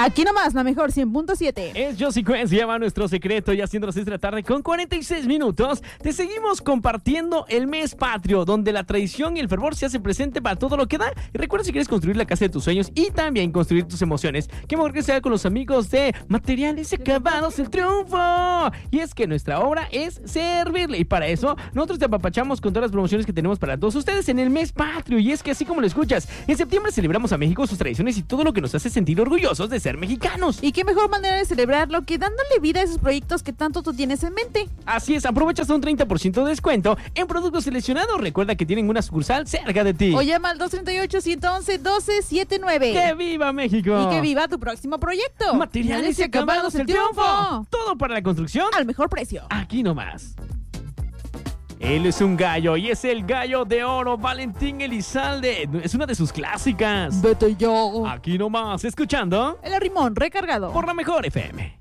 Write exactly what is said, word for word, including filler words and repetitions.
Aquí nomás, la mejor cien punto siete. Es Josie Quest, se llama Nuestro Secreto, ya siendo las seis de la tarde con cuarenta y seis minutos. Te seguimos compartiendo el mes patrio, donde la tradición y el fervor se hace presente para todo lo que da. Y recuerda, si quieres construir la casa de tus sueños y también construir tus emociones, qué mejor que sea con los amigos de Materiales Acabados El Triunfo. Y es que nuestra obra es servirle, y para eso nosotros te apapachamos con todas las promociones que tenemos para todos ustedes en el mes patrio. Y es que así como lo escuchas, en septiembre celebramos a México, sus tradiciones y todo lo que nos hace sentir orgullosos de ser mexicanos. Y qué mejor manera de celebrarlo que dándole vida a esos proyectos que tanto tú tienes en mente. Así es, aprovecha hasta un treinta por ciento de descuento en productos seleccionados. Recuerda que tienen una sucursal cerca de ti. O llama al dos tres ocho, uno uno uno, uno dos siete nueve. ¡Que viva México! Y que viva tu próximo proyecto. Materiales y Acabados El Triunfo. Todo para la construcción al mejor precio. Aquí nomás. Él es un gallo y es el gallo de oro, Valentín Elizalde. Es una de sus clásicas. Vete yo. Aquí nomás, escuchando El Arrimón recargado por la mejor F M.